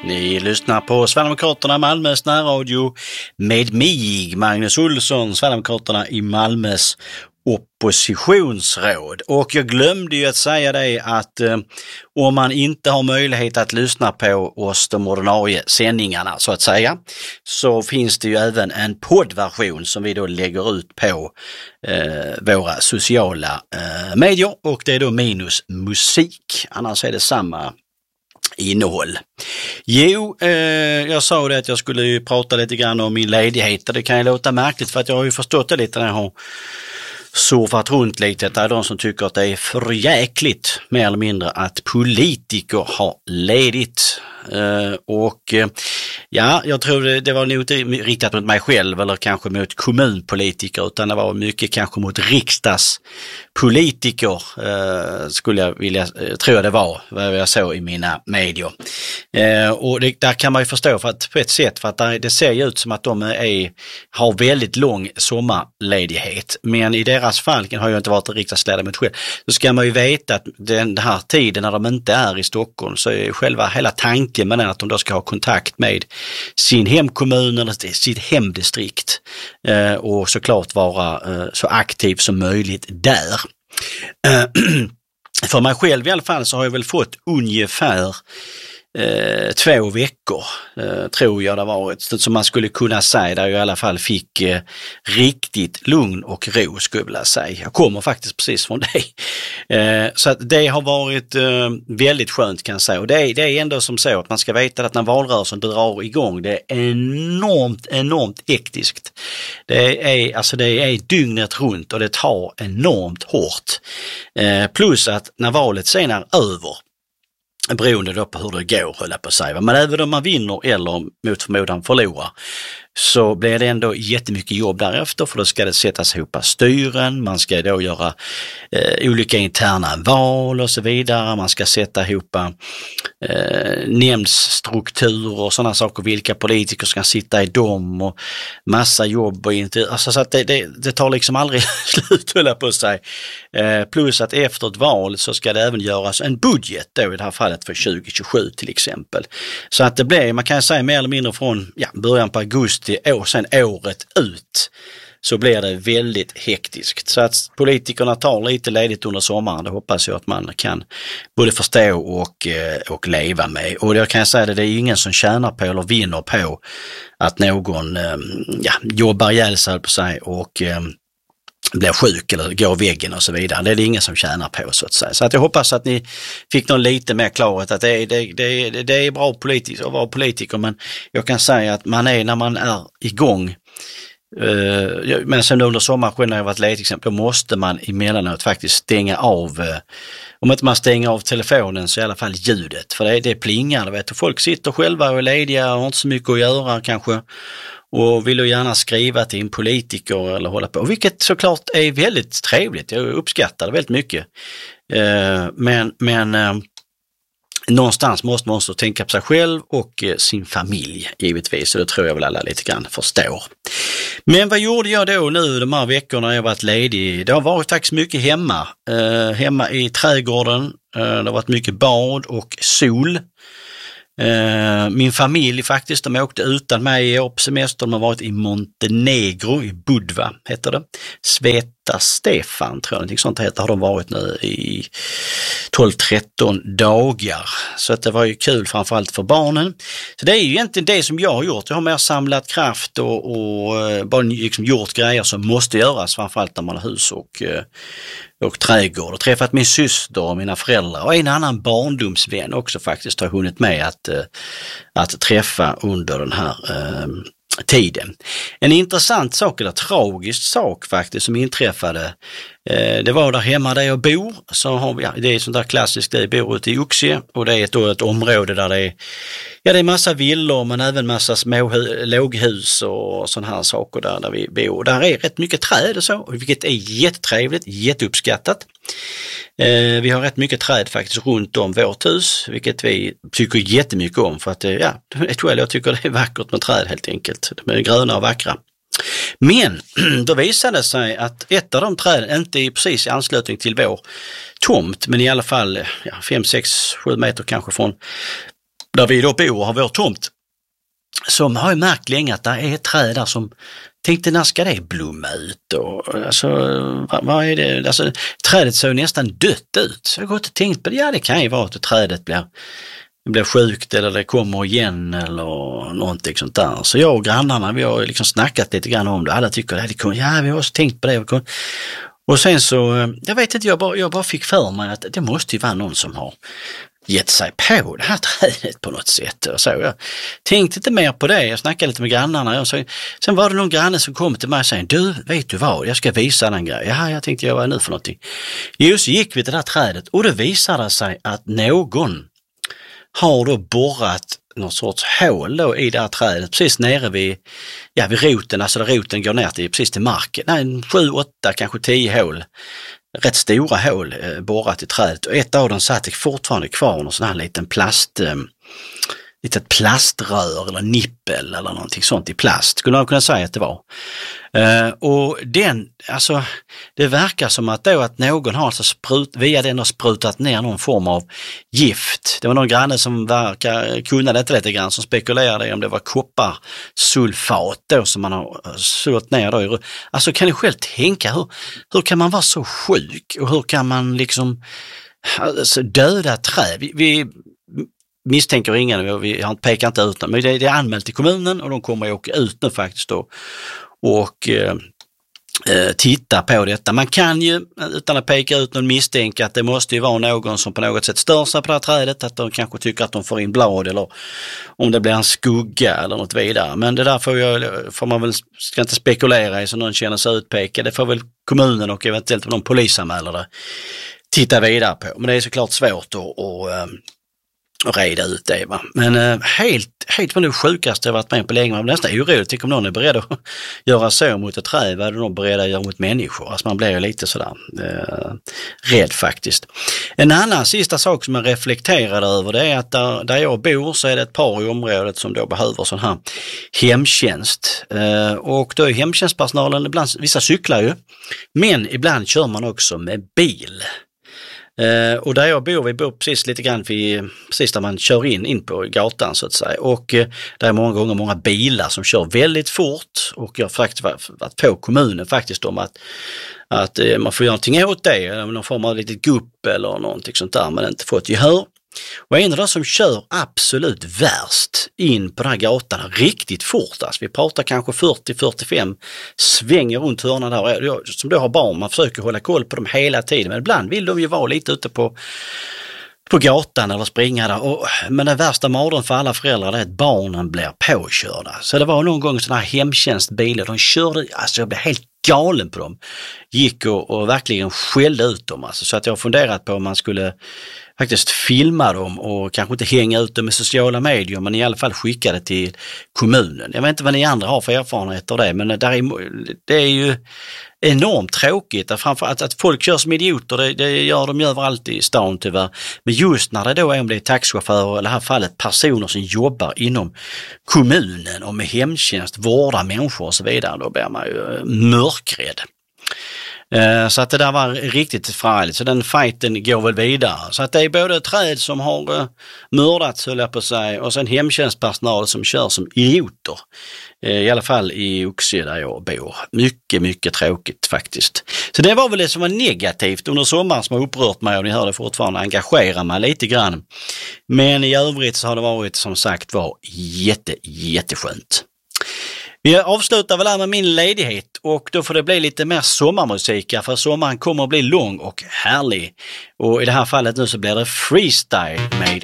Ni lyssnar på Sverigedemokraterna Malmös närradio med mig, Magnus Olsson, Sverigedemokraterna i Malmös oppositionsråd. Och jag glömde ju att säga det att om man inte har möjlighet att lyssna på oss, de ordinarie sändningarna så att säga, så finns det ju även en poddversion som vi då lägger ut på våra sociala medier, och det är då minus musik, annars är det samma innehåll. Jo, jag sa det att jag skulle ju prata lite grann om min ledighet, och det kan ju låta märkligt för att jag har ju förstått det lite när jag har surfat runt lite, att det är de som tycker att det är för jäkligt mer eller mindre att politiker har ledigt. Ja, jag tror det var nog inte riktat mot mig själv eller kanske mot kommunpolitiker, utan det var mycket kanske mot riksdagspolitiker skulle jag vilja, tror jag det var, vad jag såg i mina medier. Och där kan man ju förstå för att, på ett sätt, för att det ser ju ut som att de har väldigt lång sommarledighet, men i deras fall har jag inte varit riksdagsledamot själv. Så ska man ju veta att den här tiden när de inte är i Stockholm, så är själva hela tanken med att de då ska ha kontakt med sin hemkommun eller sitt hemdistrikt och såklart vara så aktiv som möjligt där. För mig själv i alla fall så har jag väl fått ungefär 2 veckor tror jag det har varit, som man skulle kunna säga, där jag i alla fall fick riktigt lugn och ro, skulle jag vilja säga. Jag kommer faktiskt precis från dig. Så att det har varit väldigt skönt, kan jag säga. Och det är ändå som så att man ska veta att när valrörelsen drar igång, det är enormt hektiskt. Det är dygnet runt och det tar enormt hårt. Plus att när valet sen är över, beroende då på hur det går, höll jag på att säga. Men även om man vinner eller mot förmodan förlorar, så blir det ändå jättemycket jobb därefter, för då ska det sättas ihop styren, man ska då göra olika interna val och så vidare, man ska sätta ihop nämndsstrukturer och sådana saker, vilka politiker ska sitta i dem och massa jobb och inte, alltså så att det tar liksom aldrig slut, höll jag på att säga. Plus att efter ett val så ska det även göras en budget då, i det här fallet för 2027 till exempel. Så att det blir, man kan säga mer eller mindre från början på augusti och sen året ut, så blir det väldigt hektiskt. Så att politikerna tar lite ledigt under sommaren, det hoppas jag att man kan både förstå och leva med. Och jag kan säga att det är ingen som tjänar på eller vinner på att någon jobbar ihjäl sig på sig och blir sjuk eller går väggen och så vidare. Det är det ingen som tjänar på, så att säga. Så att jag hoppas att ni fick någon lite mer klarhet att det är bra politik att vara politiker, men jag kan säga att när man är igång, men sen under sommaren när jag varit ledig exempel, då måste man emellanåt faktiskt stänga av, om inte man stänger av telefonen så i alla fall ljudet, för det plingar, vet du, folk sitter själva och är lediga och har inte så mycket att göra kanske, och vill ju gärna skriva till en politiker eller hålla på, vilket såklart är väldigt trevligt, jag uppskattar det väldigt mycket, men någonstans måste man också tänka på sig själv och sin familj givetvis, och det tror jag väl alla lite grann förstår. Men vad gjorde jag då nu de här veckorna jag varit ledig? Det har varit faktiskt mycket hemma i trädgården, det har varit mycket bad och sol. Min familj faktiskt, de åkte utan mig i år på semester, de har varit i Montenegro, i Budva heter det, Sveta Stefan tror jag, någonting sånt heter, har de varit nu i 12-13 dagar, så att det var ju kul framförallt för barnen. Så det är ju egentligen det som jag har gjort, jag har mer samlat kraft och bara liksom gjort grejer som måste göras, framförallt när man har hus och trädgård, och träffat min syster och mina föräldrar och en annan barndomsvän också faktiskt har hunnit med att träffa under den här tiden. En intressant sak, eller tragisk sak faktiskt, som inträffade, det var där hemma där jag bor, så har vi, det är sånt där klassiskt, det bor ute i Oxie, och det är ett område där det är massa villor men även massa små låghus och sådana här saker där vi bor. Där är rätt mycket träd och så, vilket är jättetrevligt, jätteuppskattat. Vi har rätt mycket träd faktiskt runt om vårt hus, vilket vi tycker jättemycket om, för att jag tycker det är vackert med träd helt enkelt. De är gröna och vackra. Men då visade det sig att ett av de träden, inte är precis i anslutning till vår tomt, men i alla fall 5, 6, 7 meter kanske från där vi då bor har vår tomt, som har ju märkt länge att det är ett träd där som tänkte, när ska det blomma ut? Och, alltså, vad är det? Alltså, trädet såg nästan dött ut. Så jag har gått och tänkt på det. Ja, det kan ju vara att trädet blir sjukt eller det kommer igen eller någonting sånt där. Så jag och grannarna, vi har liksom snackat lite grann om det. Alla tycker det kommer. Ja, vi har också tänkt på det. Och sen så, jag vet inte, jag bara fick för mig att det måste ju vara någon som har gett sig på det här trädet på något sätt. Och så jag tänkte inte mer på det. Jag snackade lite med grannarna. Och sen var det någon granne som kom till mig och sa, du, vet du vad? Jag ska visa den grejen. Ja, jag tänkte, vad är nu för någonting? Jo, så gick vi till det där trädet och det visade sig att någon har då borrat någon sorts hål då i det här trädet precis nere vid roten, alltså där roten går ner till precis till marken. Nej, 7, 8, kanske 10 hål. Rätt stora hål borrat i trädet, och ett av dem satt fortfarande kvar någon sån här liten litet plaströr eller nippel eller någonting sånt i plast, skulle man kunna säga att det var. Och det verkar som att någon har alltså via den har sprutat ner någon form av gift. Det var någon granne som verkar kunna detta lite grann, som spekulerade om det var kopparsulfat då som man har slått ner då. Alltså, kan ni själv tänka, hur kan man vara så sjuk och hur kan man liksom döda träd? Vi misstänker ingen, vi pekar inte ut dem, men det är anmält till kommunen och de kommer att åka ut nu faktiskt då och titta på detta. Man kan ju, utan att peka ut någon, misstänka att det måste ju vara någon som på något sätt stör sig på det här trädet, att de kanske tycker att de får in blad eller om det blir en skugga eller något vidare. Men det där får man väl, ska inte spekulera i så någon känner sig utpekad. Det får väl kommunen och eventuellt någon polisanmälare titta vidare på. Men det är såklart svårt att reda ut det, va. Men helt var det sjukaste jag varit med på länge. Man blir nästan orolig. Tänk om någon är beredd att göra så mot ett träd, vad är det någon beredd att göra mot människor? Alltså man blir ju lite sådär rädd faktiskt. En annan sista sak som jag reflekterade över, det är att där jag bor så är det ett par i området som då behöver sån här hemtjänst. Och då är hemtjänstpersonalen ibland, vissa cyklar ju, men ibland kör man också med bil. Och där jag bor, vi bor precis lite grann precis där man kör in på gatan så att säga, och det är många gånger många bilar som kör väldigt fort, och jag har faktiskt varit på kommunen faktiskt om att man får göra någonting åt det, någon form av litet gupp eller någonting sånt där, men inte fått gehör. Och en av de som kör absolut värst in på den här gatan riktigt fort, alltså vi pratar kanske 40-45, svänger runt hörnan där. Jag, som då har barn, man försöker hålla koll på dem hela tiden, men ibland vill de ju vara lite ute på gatan eller springa där. Men det värsta mardrömmen för alla föräldrar är att barnen blir påkörda. Så det var någon gång sådana här hemtjänstbilar, de körde, alltså jag blev helt galen på dem. Gick och verkligen skällde ut dem. Alltså, så att jag har funderat på om man skulle faktiskt filma dem och kanske inte hänga ut dem i sociala medier, men i alla fall skicka det till kommunen. Jag vet inte vad ni andra har för erfarenhet av det, men det är ju enormt tråkigt. Framförallt att folk kör som idioter, det gör de överallt i stan tyvärr. Men just när det då är om det är taxichaufförer eller i det här fallet personer som jobbar inom kommunen och med hemtjänst, vårdar människor och så vidare, då blir man ju mörkrädd. Så att det där var riktigt förargligt. Så den fighten går väl vidare. Så att det är både träd som har mördats, höll jag på sig, och sen hemtjänstpersonal som kör som idioter. I alla fall i Oxie där jag bor. Mycket, mycket tråkigt faktiskt. Så det var väl det som var negativt under sommaren som har upprört mig, och ni hör det fortfarande engagerar mig lite grann. Men i övrigt så har det varit, som sagt, jätteskönt. Vi avslutar väl här med min ledighet, och då får det bli lite mer sommarmusik, för sommaren kommer att bli lång och härlig. Och i det här fallet nu så blir det Freestyle med